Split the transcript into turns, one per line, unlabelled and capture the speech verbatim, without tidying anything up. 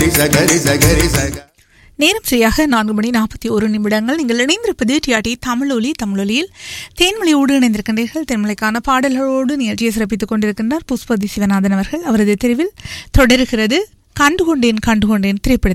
சகரி சகரி சக.
நேரம் சரியாக நான்கு மணி நாற்பத்தி ஒரு நிமிடங்கள். நீங்கள் இணைந்திருப்பது டிஆர்டி தமிழொலி. தமிழொலியில் தேன்மொழியோடு இணைந்திருக்கின்றீர்கள். தென்மொழிக்கான பாடல்களோடு நிகழ்ச்சியை சிறப்பித்துக் கொண்டிருக்கின்றார் புஷ்பதி சிவநாதன் அவர்கள். அவரது தெரிவில் தொடர்கிறது கண்டுகொண்டேன் கண்டுகொண்டேன் திரைப்பட